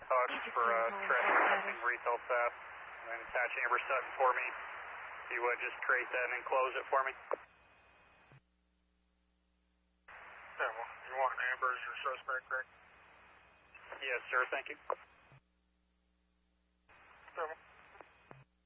Hutch for trespassing retail staff. And then attach Amber Sutton for me. If you would just create that and then close it for me. Yeah, well, you want Amber as your suspect, correct? Yes, sir. Thank you.